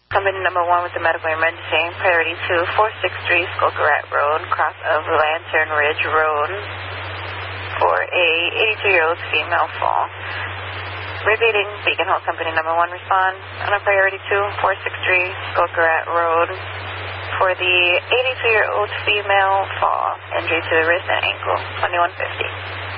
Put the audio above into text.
Company number 1 with the medical emergency. Priority 2, 463 Skokarat Road, cross of Lantern Ridge Road for a 82-year-old female fall. Repeating, Beacon Health Company number 1 respond on a priority 2, 463 Skokarat Road for the 82-year-old female fall. Injury to the wrist and ankle, 2150.